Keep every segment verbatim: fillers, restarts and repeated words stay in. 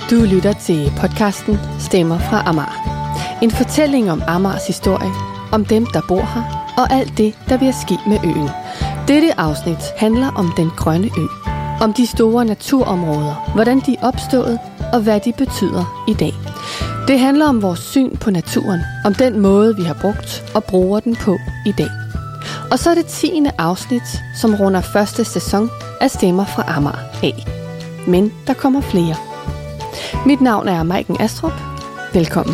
Du lytter til podcasten Stemmer fra Amager. En fortælling om Amagers historie, om dem, der bor her, og alt det, der vil ske med øen. Dette afsnit handler om den grønne ø. Om de store naturområder, hvordan de er opstået, og hvad de betyder i dag. Det handler om vores syn på naturen, om den måde, vi har brugt og bruger den på i dag. Og så er det tiende afsnit, som runder første sæson af Stemmer fra Amager af. Men der kommer flere. Mit navn er Maiken Astrup. Velkommen.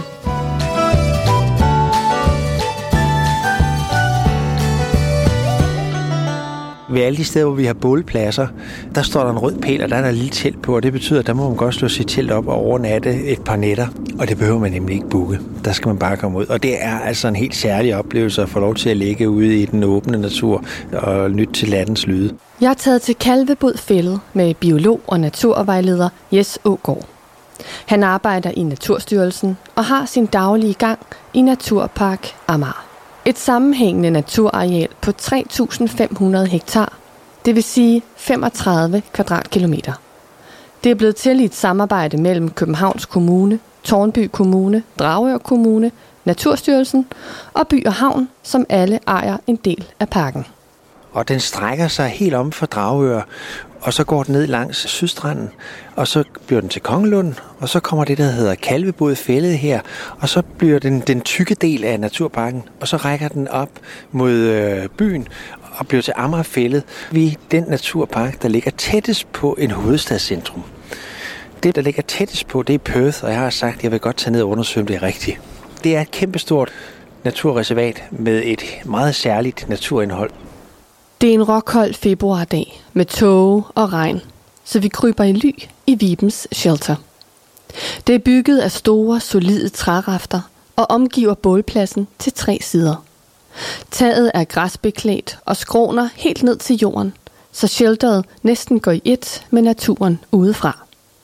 Ved alle de steder, hvor vi har bålpladser, der står der en rød pæl, og der er der et lille telt på, og det betyder, at der må man godt slå sit telt op og overnatte et par nætter, og det behøver man nemlig ikke booke. Der skal man bare komme ud, og det er altså en helt særlig oplevelse at få lov til at ligge ude i den åbne natur og lytte til landens lyde. Jeg er taget til Kalvebod Fælled med biolog og naturvejleder Jes Aagaard. Han arbejder i Naturstyrelsen og har sin daglige gang i Naturpark Amager. Et sammenhængende naturareal på tre tusind fem hundrede hektar, det vil sige femogtredive kvadratkilometer. Det er blevet til i et samarbejde mellem Københavns Kommune, Tårnby Kommune, Dragør Kommune, Naturstyrelsen og By og Havn, som alle ejer en del af parken. Og den strækker sig helt om for Dragør, og så går den ned langs Sydstranden, og så bliver den til Kongelund, og så kommer det, der hedder Kalvebod Fælled her, og så bliver den den tykke del af naturparken, og så rækker den op mod øh, byen og bliver til Amager Fælled. Vi er den naturpark, der ligger tættest på en hovedstadscentrum. Det, der ligger tættest på, det er Perth, og jeg har sagt, at jeg vil godt tage ned og undersøge, om det er rigtigt. Det er et kæmpestort naturreservat med et meget særligt naturindhold. Det er en råkold februardag med tåge og regn, så vi kryber i ly i Vibens Shelter. Det er bygget af store, solide trærafter og omgiver bålpladsen til tre sider. Taget er græsbeklædt og skråner helt ned til jorden, så shelteret næsten går i ét med naturen udefra.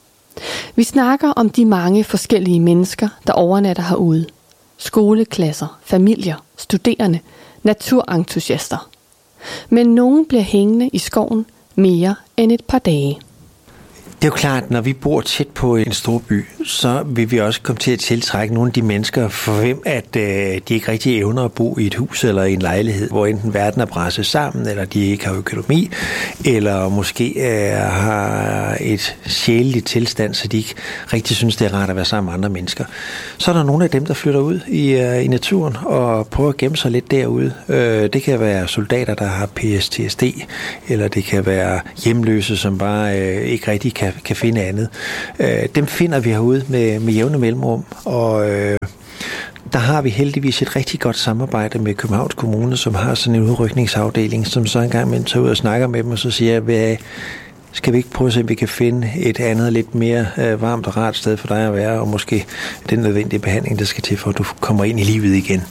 Vi snakker om de mange forskellige mennesker, der overnatter herude. Skoleklasser, familier, studerende, naturentusiaster. Men nogen bliver hængende i skoven mere end et par dage. Det er jo klart, at når vi bor tæt på en stor by, så vil vi også komme til at tiltrække nogle af de mennesker, for hvem at øh, de ikke rigtig evner at bo i et hus eller i en lejlighed, hvor enten verden er presset sammen, eller de ikke har økonomi, eller måske øh, har et sjæleligt tilstand, så de ikke rigtig synes, det er rart at være sammen med andre mennesker. Så er der nogle af dem, der flytter ud i, øh, i naturen og prøver at gemme sig lidt derude. Øh, det kan være soldater, der har P T S D, eller det kan være hjemløse, som bare øh, ikke rigtig kan kan finde andet. Øh, dem finder vi herude med, med jævne mellemrum, og øh, der har vi heldigvis et rigtig godt samarbejde med Københavns Kommune, som har sådan en udrykningsafdeling, som så engang med tager ud og snakker med dem, og så siger jeg, skal vi ikke prøve at se, om vi kan finde et andet, lidt mere øh, varmt og rart sted for dig at være, og måske den nødvendige behandling, der skal til, for at du kommer ind i livet igen.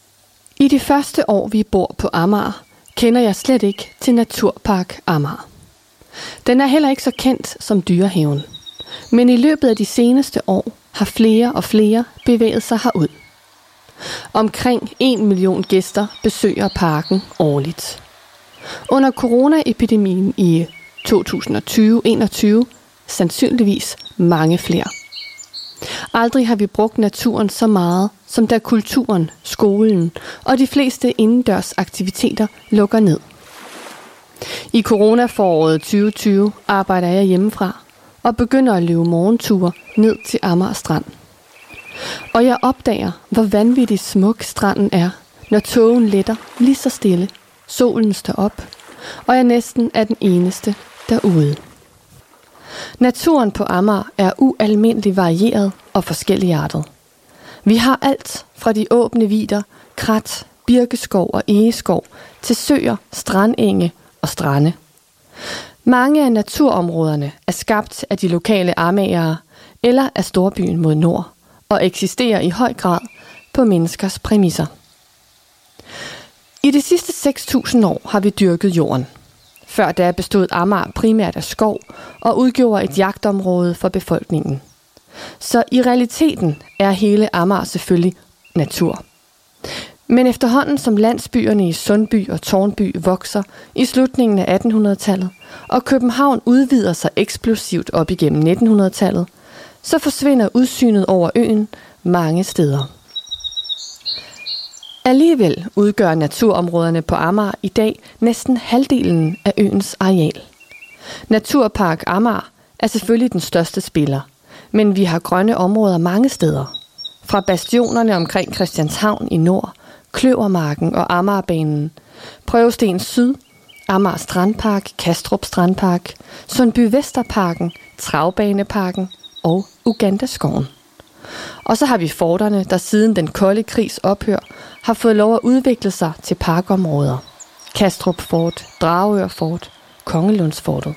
I de første år, vi bor på Amager, kender jeg slet ikke til Naturpark Amager. Den er heller ikke så kendt som Dyrehaven. Men i løbet af de seneste år har flere og flere bevæget sig herud. Omkring en million gæster besøger parken årligt. Under coronaepidemien i to tusind og tyve til enogtyve sandsynligvis mange flere. Aldrig har vi brugt naturen så meget, som da kulturen, skolen og de fleste indendørs aktiviteter lukker ned. I coronaforåret tyve tyve arbejder jeg hjemmefra og begynder at løbe morgenture ned til Amager Strand. Og jeg opdager, hvor vanvittigt smuk stranden er, når tågen letter lige så stille, solen står op, og jeg næsten er den eneste derude. Naturen på Amager er ualmindelig varieret og forskelligartet. Vi har alt fra de åbne vidder, krat, birkeskov og egeskov til søer, strandenge og strande. Mange af naturområderne er skabt af de lokale amagere eller af storbyen mod nord og eksisterer i høj grad på menneskers præmisser. I de sidste seks tusind år har vi dyrket jorden. Før da bestod Amager primært af skov og udgjorde et jagtområde for befolkningen. Så i realiteten er hele Amager selvfølgelig natur. Men efterhånden som landsbyerne i Sundby og Tårnby vokser i slutningen af attenhundredetallet, og København udvider sig eksplosivt op igennem nittenhundredetallet, så forsvinder udsynet over øen mange steder. Alligevel udgør naturområderne på Amager i dag næsten halvdelen af øens areal. Naturpark Amager er selvfølgelig den største spiller, men vi har grønne områder mange steder. Fra bastionerne omkring Christianshavn i nord, Kløvermarken og Amagerbanen, Prøvesten Syd, Amager Strandpark, Kastrup Strandpark, Sundby Vesterparken, Travbaneparken og Ugandaskoven. Og så har vi forterne, der siden den kolde krigs ophør har fået lov at udvikle sig til parkområder. Kastrup Fort, Dragør Fort, Kongelundsfortet.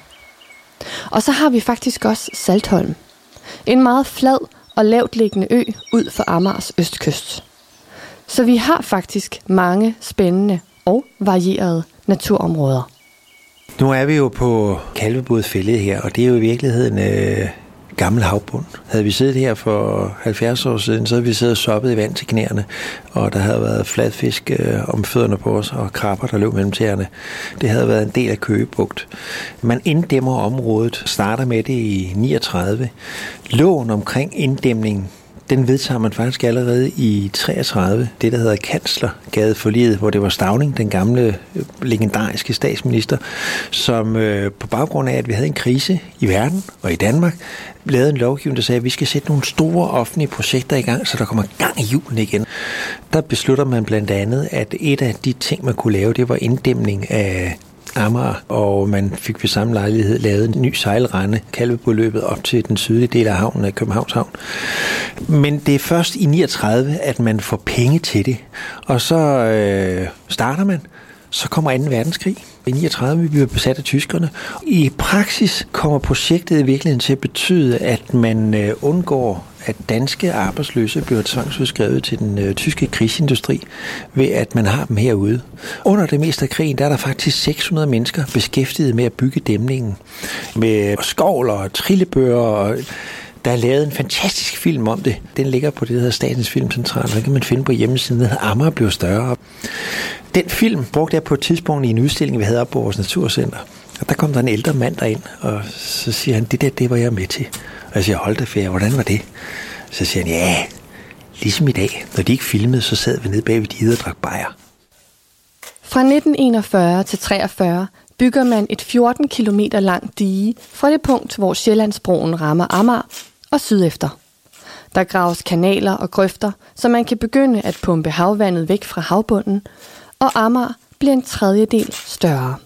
Og så har vi faktisk også Saltholm. En meget flad og lavt liggende ø ud for Amagers østkyst. Så vi har faktisk mange spændende og varierede naturområder. Nu er vi jo på Kalvebod Fælled her, og det er jo i virkeligheden øh, gammel havbund. Havde vi siddet her for halvfjerds år siden, så havde vi siddet og soppet i vand til knæerne, og der havde været fladfisk øh, om fødderne på os, og krabber, der løb mellem tæerne. Det havde været en del af Køge Bugt. Man inddæmmer området, starter med det i niogtredive. Loven omkring inddæmningen, den vedtager man faktisk allerede i treogtredive, det der hedder Kanslergadeforliget, hvor det var Stauning, den gamle legendariske statsminister, som øh, på baggrund af, at vi havde en krise i verden og i Danmark, lavede en lovgivning, der sagde, at vi skal sætte nogle store offentlige projekter i gang, så der kommer gang i hjulene igen. Der beslutter man blandt andet, at et af de ting, man kunne lave, det var inddæmning af Amager, og man fik ved samme lejlighed lavet en ny sejlrende, Kalvebodløbet, op til den sydlige del af havnen af Københavns Havn. Men det er først i niogtredive, at man får penge til det, og så øh, starter man. Så kommer anden verdenskrig. I niogtredive vi bliver besat af tyskerne. I praksis kommer projektet i virkeligheden til at betyde, at man øh, undgår, at danske arbejdsløse bliver tvangsudskrevet til den øh, tyske krigsindustri, ved at man har dem herude. Under det meste af krigen, der er der faktisk seks hundrede mennesker beskæftiget med at bygge dæmningen. Med skovler og trillebøger, og der er lavet en fantastisk film om det. Den ligger på det, der hedder Statens Filmcentral. Den kan man finde på hjemmesiden, der hedder Amager blev større. Den film brugte jeg på et tidspunkt i en udstilling, vi havde op på vores naturcenter. Og der kom der en ældre mand derind, og så siger han, det der, det var jeg med til. Og jeg siger, hold da ferie, hvordan var det? Så siger han, ja, ligesom i dag. Når de ikke filmede, så sad vi nede bag ved de hede og drak bajer. Fra nitten enogfyrre til treogfyrre bygger man et fjorten kilometer langt dige fra det punkt, hvor Sjællandsbroen rammer Amager og sydefter. Der graves kanaler og grøfter, så man kan begynde at pumpe havvandet væk fra havbunden, og Amager bliver en tredjedel større.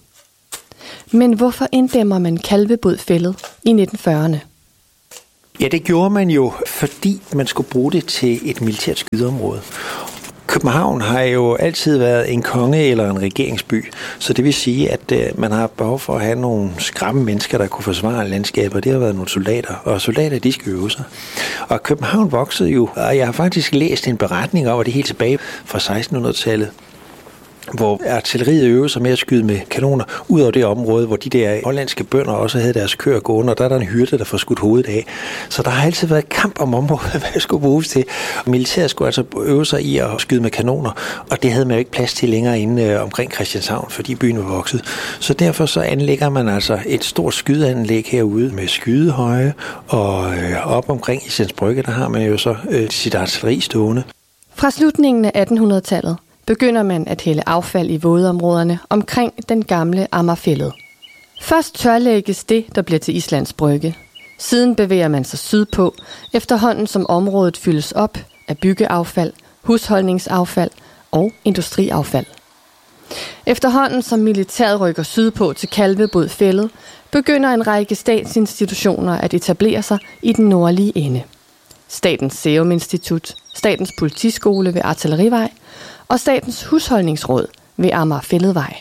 Men hvorfor inddæmmer man Kalvebod Fælled i nitten fyrrerne? Ja, det gjorde man jo, fordi man skulle bruge det til et militært skydeområde. København har jo altid været en konge- eller en regeringsby, så det vil sige, at øh, man har behov for at have nogle skræmme mennesker, der kunne forsvare landskabet. Det har været nogle soldater, og soldater, de skal øve sig. Og København voksede jo, og jeg har faktisk læst en beretning om, at det er helt tilbage fra sekstenhundredetallet, hvor artilleriet øvede sig med at skyde med kanoner ud over det område, hvor de der hollandske bønder også havde deres køer gående, og der er der en hyrde, der får skudt hovedet af. Så der har altid været kamp om området, hvad det skulle bruges til. Militæret skulle altså øve sig i at skyde med kanoner, og det havde man jo ikke plads til længere inde øh, omkring Christianshavn, fordi byen var vokset. Så derfor så anlægger man altså et stort skydeanlæg herude med skydehøje, og øh, op omkring i Islands Brygge, der har man jo så øh, sit artilleri stående. Fra slutningen af attenhundredetallet begynder man at hælde affald i vådområderne omkring den gamle Amagerfælled. Først tørlægges det, der bliver til Islands Brygge. Siden bevæger man sig sydpå, efterhånden som området fyldes op af byggeaffald, husholdningsaffald og industriaffald. Efterhånden som militæret rykker sydpå til Kalvebod Fælled, begynder en række statsinstitutioner at etablere sig i den nordlige ende. Statens Serum Institut, Statens Politiskole ved Artillerivej og Statens Husholdningsråd ved Amagerfælledvej.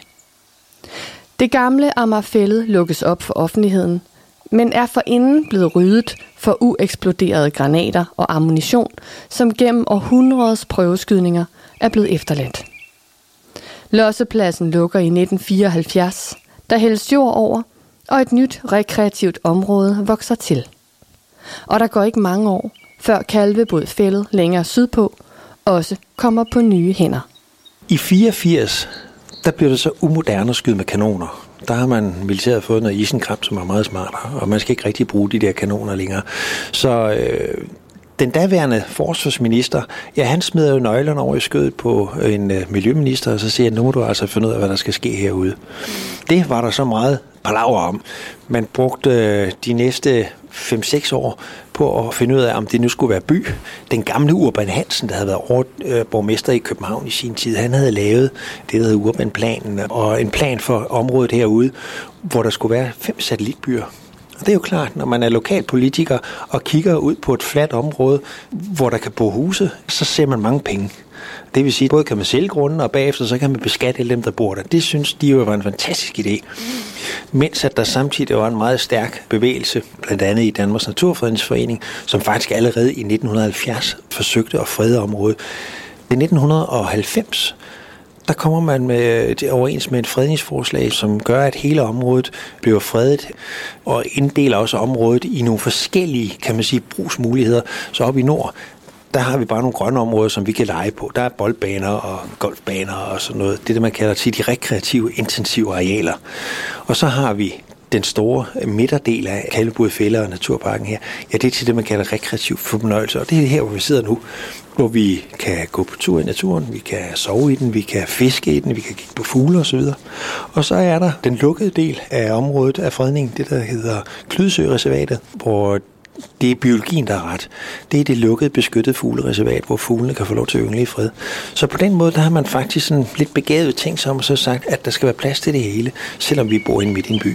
Det gamle Amagerfælled lukkes op for offentligheden, men er forinden blevet ryddet for ueksploderede granater og ammunition, som gennem århundredets prøveskydninger er blevet efterladt. Lossepladsen lukker i nitten fireoghalvfjerds, der hældes jord over, og et nyt rekreativt område vokser til. Og der går ikke mange år, før Kalvebod Fælled længere sydpå også kommer på nye hænder. I fireogfirs, der blev det så umoderne at skyde med kanoner. Der har man militæret fået noget isenkram, som er meget smartere, og man skal ikke rigtig bruge de der kanoner længere. Så øh, den daværende forsvarsminister, ja, han smider jo nøglerne over i skødet på en øh, miljøminister, og så siger han, nu må du altså finde ud af, hvad der skal ske herude. Det var der så meget palaver om. Man brugte øh, de næste fem seks år på at finde ud af, om det nu skulle være by. Den gamle Urban Hansen, der havde været overborgmester i København i sin tid, han havde lavet det, der hedder Urban-planen, og en plan for området herude, hvor der skulle være fem satellitbyer. Og det er jo klart, når man er lokalpolitiker og kigger ud på et fladt område, hvor der kan bo huse, så ser man mange penge. Det vil sige, både kan man sælge grunden, og bagefter så kan man beskatte alle dem, der bor der. Det synes de jo var en fantastisk idé. Mens at der samtidig var en meget stærk bevægelse, blandt andet i Danmarks Naturfredningsforening, som faktisk allerede i nitten halvfjerds forsøgte at frede området. I nitten halvfems, der kommer man med, overens med et fredningsforslag, som gør, at hele området bliver fredet, og inddeler også området i nogle forskellige, kan man sige, brugsmuligheder. Så op i nord, der har vi bare nogle grønne områder, som vi kan lege på. Der er boldbaner og golfbaner og sådan noget. Det er det, man kalder til de rekreative, intensive arealer. Og så har vi den store midterdel af Kalvebod Fælder og Naturparken her. Ja, det er til det, man kalder rekreativ fornøjelse. Og det er her, hvor vi sidder nu, hvor vi kan gå på tur i naturen, vi kan sove i den, vi kan fiske i den, vi kan kigge på fugle osv. Og så er der den lukkede del af området af fredningen, det der hedder Klydsø-reservatet, hvor det er biologien, der er ret. Det er det lukkede, beskyttede fuglereservat, hvor fuglene kan få lov til at yngle i fred. Så på den måde, der har man faktisk sådan lidt begavet ting som, og så sagt, at der skal være plads til det hele, selvom vi bor inde midt i en by.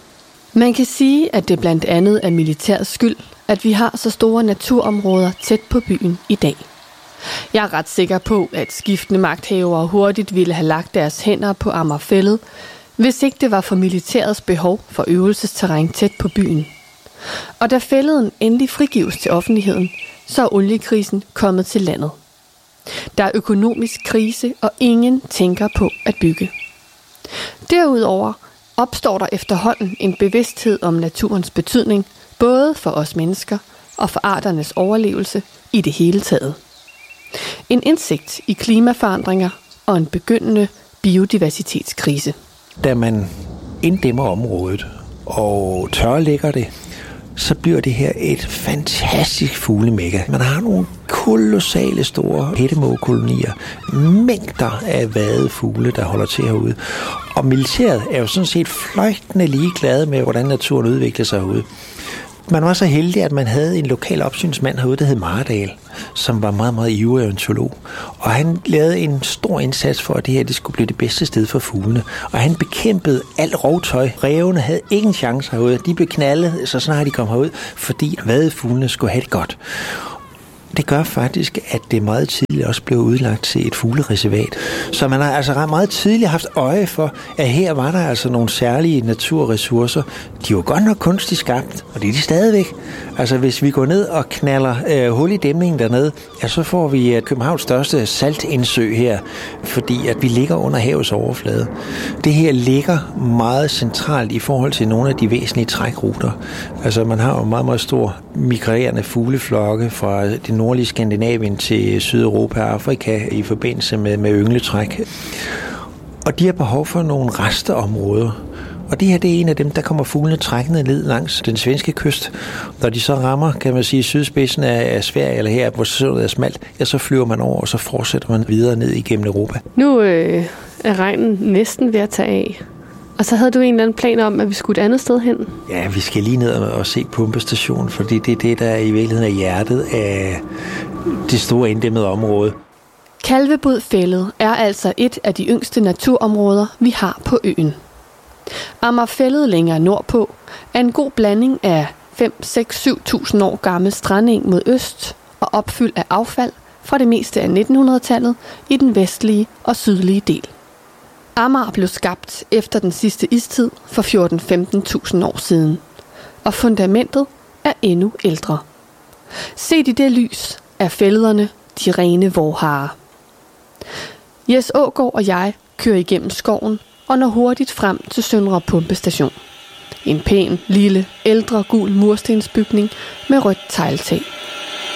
Man kan sige, at det blandt andet er militærets skyld, at vi har så store naturområder tæt på byen i dag. Jeg er ret sikker på, at skiftende magthavere hurtigt ville have lagt deres hænder på Amager Fælled, hvis ikke det var for militærets behov for øvelsesterræn tæt på byen. Og da fælleden endelig frigives til offentligheden, så er oliekrisen kommet til landet. Der er økonomisk krise, og ingen tænker på at bygge. Derudover opstår der efterhånden en bevidsthed om naturens betydning, både for os mennesker og for arternes overlevelse i det hele taget. En indsigt i klimaforandringer og en begyndende biodiversitetskrise. Da man inddæmmer området og tørlægger det, så bliver det her et fantastisk fuglemække. Man har nogle kolossale store hættemågekolonier, mængder af vadefugle, der holder til herude. Og militæret er jo sådan set fløjtende ligeglade med, hvordan naturen udvikler sig herude. Man var så heldig, at man havde en lokal opsynsmand herude, der hed Maradal, som var meget, meget ivrig ornitolog. Og han lavede en stor indsats for, at det her det skulle blive det bedste sted for fuglene. Og han bekæmpede alt rovtøj. Rævene havde ingen chance herude. De blev knaldet, så snart de kom herud, fordi vadefuglene skulle have det godt. Det gør faktisk, at det meget tidligt også blev udlagt til et fuglereservat. Så man har altså meget tidligt haft øje for, at her var der altså nogle særlige naturressourcer. De var godt nok kunstigt skabt, og det er de stadigvæk. Altså hvis vi går ned og knaller øh, hul i dæmningen dernede, ja, så får vi øh, Københavns største saltindsø her, fordi at vi ligger under havets overflade. Det her ligger meget centralt i forhold til nogle af de væsentlige trækruter. Altså man har jo meget, meget stor migrerende fugleflokke fra det nordlige Skandinavien til Sydeuropa og Afrika i forbindelse med, med yngletræk. Og de har behov for nogle resteområder. Og det her det er en af dem, der kommer fuglene trækkende ned langs den svenske kyst. Når de så rammer, kan man sige, sydspidsen af Sverige, eller her, hvor sundet er smalt, ja, så flyver man over, og så fortsætter man videre ned igennem Europa. Nu øh, er regnen næsten ved at tage af. Og så havde du en eller anden plan om, at vi skulle et andet sted hen? Ja, vi skal lige ned og se pumpestationen, fordi det er det, der i virkeligheden er hjertet af det store inddæmmede område. Kalvebod Fælled er altså et af de yngste naturområder, vi har på øen. Amager Fælled længere nordpå er en god blanding af fem, seks, syv tusind år gammel strandeng mod øst og opfyldt af affald fra det meste af nitten hundrede-tallet i den vestlige og sydlige del. Amager blev skabt efter den sidste istid for fjorten til femten tusind år siden, og fundamentet er endnu ældre. Set i det lys er fællederne de rene vorharer. Jes Aagaard og jeg kører igennem skoven og når hurtigt frem til Søndre Pumpestation. En pæn, lille, ældre, gul murstensbygning med rødt tegltag.